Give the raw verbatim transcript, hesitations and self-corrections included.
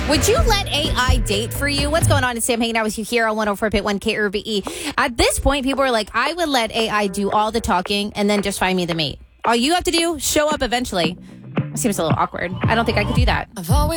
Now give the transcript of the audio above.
Would you let A I date for you? What's going on? It's Sam hanging out with you here on one oh four point one K R B E. At this point, people are like, I would let A I do all the talking and then just find me the mate. All you have to do, show up eventually. It seems a little awkward. I don't think I could do that. I've always